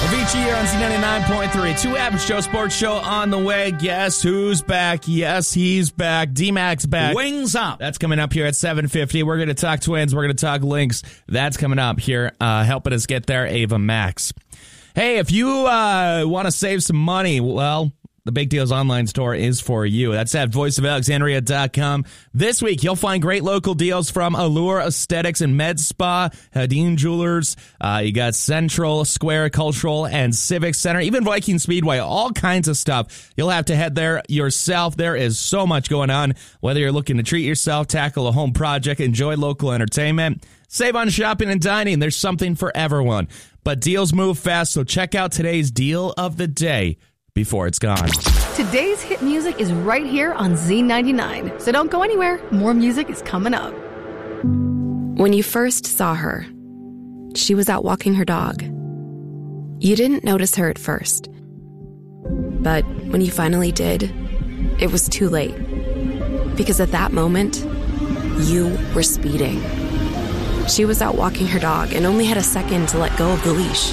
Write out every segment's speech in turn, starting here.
Avicii here on Z99.3. Two Average Joe Sports Show on the way. Guess who's back? Yes, he's back. D-Mac's back. Wings up. That's coming up here at 7:50. We're going to talk Twins. We're going to talk Lynx. That's coming up here. Helping us get there, Ava Max. Hey, if you want to save some money, well, the Big Deals online store is for you. That's at voiceofalexandria.com. This week, you'll find great local deals from Allure Aesthetics and Med Spa, Hadeen Jewelers. You got Central Square Cultural and Civic Center, even Viking Speedway, all kinds of stuff. You'll have to head there yourself. There is so much going on. Whether you're looking to treat yourself, tackle a home project, enjoy local entertainment, save on shopping and dining, there's something for everyone. But deals move fast, so check out today's deal of the day before it's gone. Today's hit music is right here on Z99. So don't go anywhere. More music is coming up. When you first saw her, she was out walking her dog. You didn't notice her at first. But when you finally did, it was too late. Because at that moment, you were speeding. She was out walking her dog and only had a second to let go of the leash.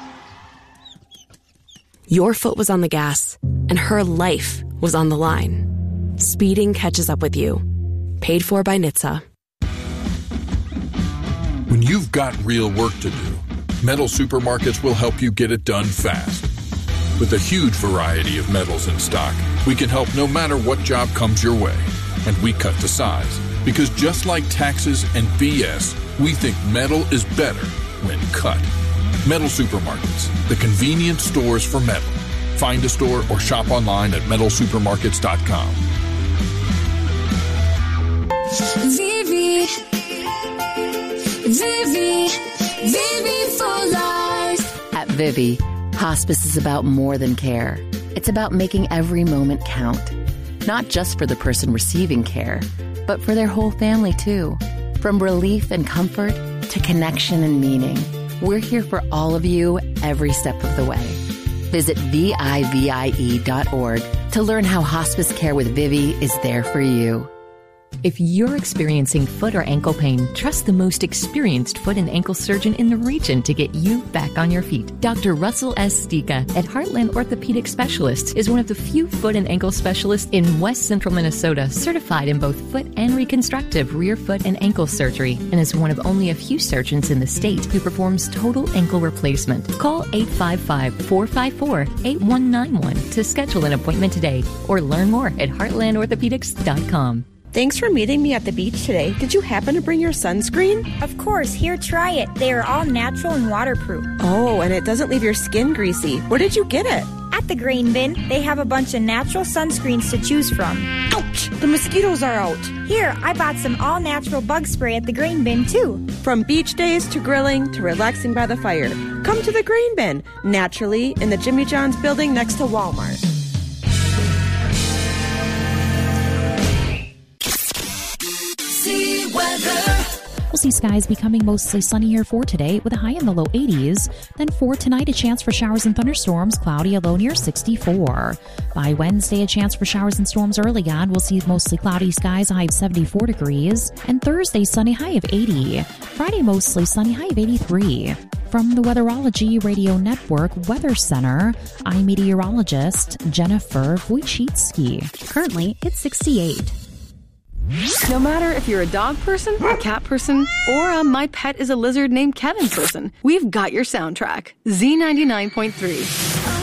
Your foot was on the gas, and her life was on the line. Speeding catches up with you. Paid for by NHTSA. When you've got real work to do, Metal Supermarkets will help you get it done fast. With a huge variety of metals in stock, we can help no matter what job comes your way. And we cut to size, because just like taxes and BS, we think metal is better when cut. Metal Supermarkets, the convenient stores for metal. Find a store or shop online at metalsupermarkets.com. Vivi for life. At Vivi, hospice is about more than care. It's about making every moment count. Not just for the person receiving care, but for their whole family too. From relief and comfort to connection and meaning. We're here for all of you every step of the way. Visit VIVIE.org to learn how hospice care with Vivi is there for you. If you're experiencing foot or ankle pain, trust the most experienced foot and ankle surgeon in the region to get you back on your feet. Dr. Russell S. Stika at Heartland Orthopedic Specialists is one of the few foot and ankle specialists in West Central Minnesota certified in both foot and reconstructive rear foot and ankle surgery, and is one of only a few surgeons in the state who performs total ankle replacement. Call 855-454-8191 to schedule an appointment today or learn more at heartlandorthopedics.com. Thanks for meeting me at the beach today. Did you happen to bring your sunscreen? Of course. Here, try it. They are all natural and waterproof. Oh, and it doesn't leave your skin greasy. Where did you get it? At the Grain Bin. They have a bunch of natural sunscreens to choose from. Ouch! The mosquitoes are out. Here, I bought some all-natural bug spray at the Grain Bin, too. From beach days to grilling to relaxing by the fire. Come to the Grain Bin, naturally in the Jimmy John's building next to Walmart. We'll see skies becoming mostly sunny here for today with a high in the low 80s. Then for tonight, a chance for showers and thunderstorms, cloudy, a low near 64. By Wednesday, a chance for showers and storms early on. We'll see mostly cloudy skies, a high of 74 degrees. And Thursday, sunny, high of 80. Friday, mostly sunny, high of 83. From the Weatherology Radio Network Weather Center, I'm meteorologist Jennifer Wojcicki. Currently, it's 68. No matter if you're a dog person, a cat person, or a my pet is a lizard named Kevin person, we've got your soundtrack. Z99.3.